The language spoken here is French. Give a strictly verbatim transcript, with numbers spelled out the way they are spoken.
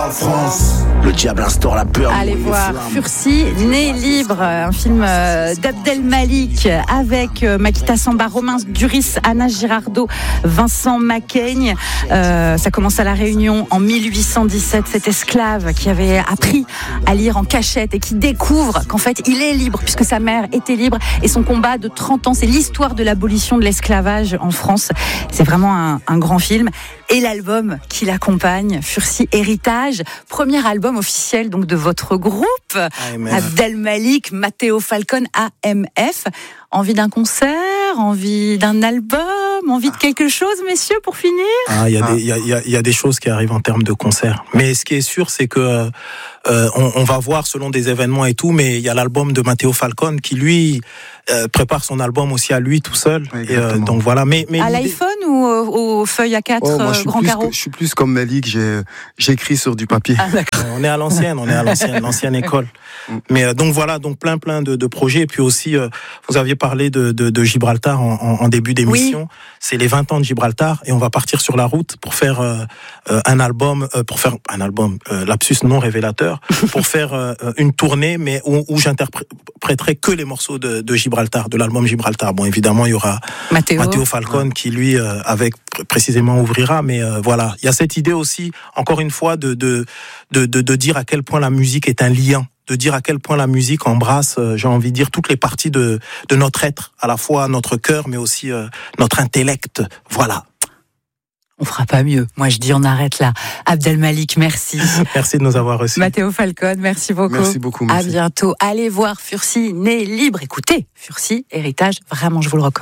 en France. Le diable instaure la peur. Allez voir Fursi, Né libre, un film euh, d'Abdel Malik avec euh, Makita Samba, Romain Duris, Anna Girardot, Vincent Macaigne. Euh, ça commence à La Réunion en mille huit cent dix-sept. Cet esclave qui avait appris à lire en cachette et qui découvre qu'en fait il est libre puisque sa mère était libre, et son combat de trente ans, c'est l'histoire de l'abolition de l'esclavage en France. C'est vraiment un, un grand film. Et l'album qui l'accompagne, Fursi Héritage, premier album officiel donc de votre groupe, A M F. Abdel Malik, Matteo Falcon, A M F. Envie d'un concert, envie d'un album, envie de quelque chose, messieurs, pour finir? Ah, il y a des, il y a, il y a, il y a des choses qui arrivent en termes de concert. Mais ce qui est sûr, c'est que euh, on, on va voir selon des événements et tout. Mais il y a l'album de Matteo Falcon qui lui euh, prépare son album aussi à lui tout seul. Et, euh, donc voilà. Mais, mais à l'iPhone ou aux, aux feuilles A quatre oh, moi, je suis grand plus carreau? que, je suis plus comme Malik, j'ai, j'écris sur du papier. Ah, d'accord. On est à l'ancienne, on est à l'ancienne, l'ancienne école. Mais euh, donc voilà, donc plein plein de, de projets. Et puis aussi, euh, vous aviez parlé de, de, de Gibraltar en, en, en début d'émission. Oui. C'est les vingt ans de Gibraltar et on va partir sur la route pour faire euh, euh, un album, euh, pour faire un album, euh, lapsus non révélateur, pour faire euh, une tournée, mais où, où j'interpréterai que les morceaux de, de Gibraltar, de l'album Gibraltar. Bon, évidemment, il y aura Matteo, Matteo Falcon qui lui, euh, avec précisément ouvrira, mais euh, voilà, il y a cette idée aussi, encore une fois, de de de de, de dire à quel point la musique est un lien. De dire à quel point la musique embrasse, euh, j'ai envie de dire, toutes les parties de, de notre être, à la fois notre cœur, mais aussi euh, notre intellect. Voilà. On fera pas mieux. Moi, je dis on arrête là. Abdel Malik, merci. Merci de nous avoir reçus. Matteo Falcon, merci beaucoup. Merci beaucoup. Merci. À bientôt. Allez voir Fursi, Né libre. Écoutez, Fursi, Héritage, vraiment, je vous le recommande.